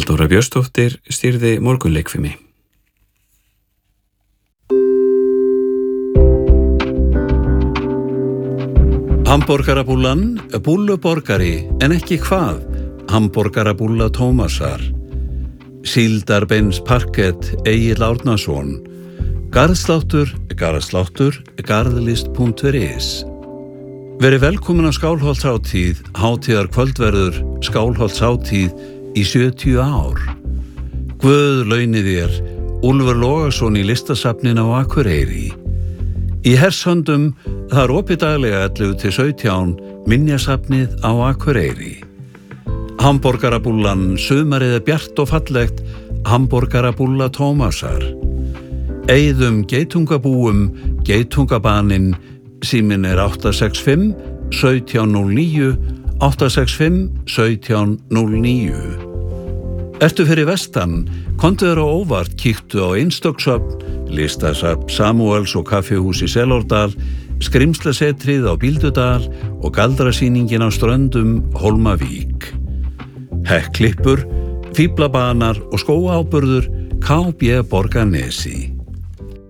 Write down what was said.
Halldóra Björnsdóttir stýrði morgunleikfimi. Hamborgarabúllan, búlluborgari en ekki hvað, hamborgarabúlla Tómasar. Síldarbeins parkett Egill Árnason. Garðsláttur, garðlist.is. Verið velkomin á Skálholtshátíð, hátíðar kvöldverður Skálholtshátíð í 70 ár. Guð launi þér, Úlfur Logason í listasafninu á Akureyri. Í hershöndum það er opið daglega 11-17 minjasafnið á Akureyri. Hamborgarabúllan, sumarið er bjart og fallegt, hamborgarabúlla Tómasar. Eyðum geitungabúum, geitungabaninn, síminn er 865 1709, 865 1709. Ertu fyrir vestan, komdu þér á óvart, kíktu á Einstöksöfn, listasafn Samúels og kaffihús í Selórdal, skrimslasetrið á Bíldudal og galdrasýningin á Ströndum, Hólmavík. Hekklippur, fíflabanar og skóáburður KB Borgarnesi.